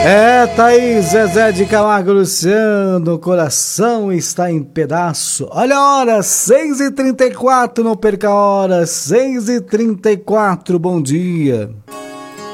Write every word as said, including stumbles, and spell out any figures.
É, tá aí, Zezé de Camargo e Luciano, o coração está em pedaço. Olha a hora, seis e trinta e quatro, não perca a hora, seis e trinta e quatro, bom dia.